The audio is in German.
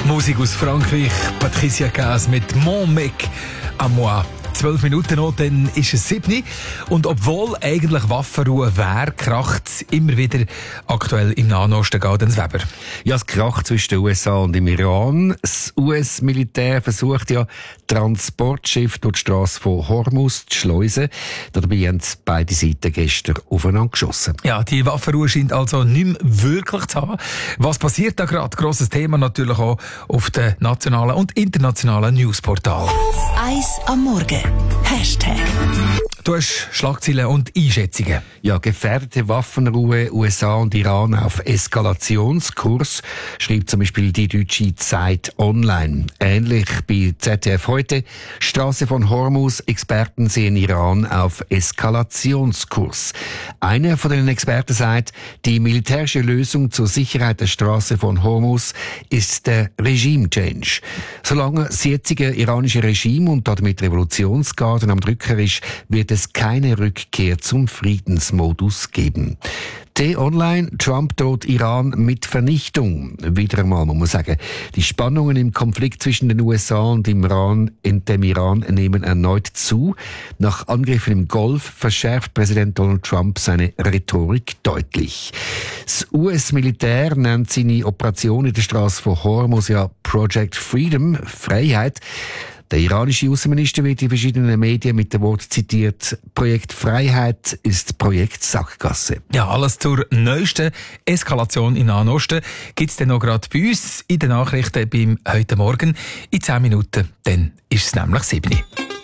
Musik aus Frankreich, Patricia Cass mit «Mon mec à moi». 12 Minuten noch, dann ist es 7. Und obwohl eigentlich Waffenruhe wäre, kracht es immer wieder aktuell im Nahen Osten. Gaudenz Weber. Ja, es kracht zwischen den USA und dem Iran. Das US-Militär versucht ja, Transportschiffe durch die Strasse von Hormuz zu schleusen. Dabei haben beide Seiten gestern aufeinander geschossen. Ja, die Waffenruhe scheint also nicht mehr wirklich zu haben. Was passiert da gerade? Grosses Thema natürlich auch auf den nationalen und internationalen Newsportalen. Eis am Morgen. Hashtag. Du hast Schlagzeilen und Einschätzungen. Ja, gefährdete Waffenruhe, USA und Iran auf Eskalationskurs, schreibt zum Beispiel die deutsche Zeit online. Ähnlich bei ZDF heute. Straße von Hormuz, Experten sehen Iran auf Eskalationskurs. Einer von den Experten sagt, die militärische Lösung zur Sicherheit der Straße von Hormuz ist der Regime-Change. Solange das jetzige iranische Regime und damit Revolutionsgarden am Drücker ist, wird es keine Rückkehr zum Friedensmodus geben. T-Online, Trump droht Iran mit Vernichtung. Wieder einmal, muss man sagen, die Spannungen im Konflikt zwischen den USA und dem Iran nehmen erneut zu. Nach Angriffen im Golf verschärft Präsident Donald Trump seine Rhetorik deutlich. Das US-Militär nennt seine Operation in der Straße von Hormuz ja Project Freedom, Freiheit. Der iranische Außenminister wird in verschiedenen Medien mit dem Wort zitiert: Projekt Freiheit ist Projekt Sackgasse. Ja, alles zur neuesten Eskalation im Nahen Osten gibt es dann noch gerade bei uns in den Nachrichten beim «Heute Morgen». In 10 Minuten, dann ist es nämlich 7.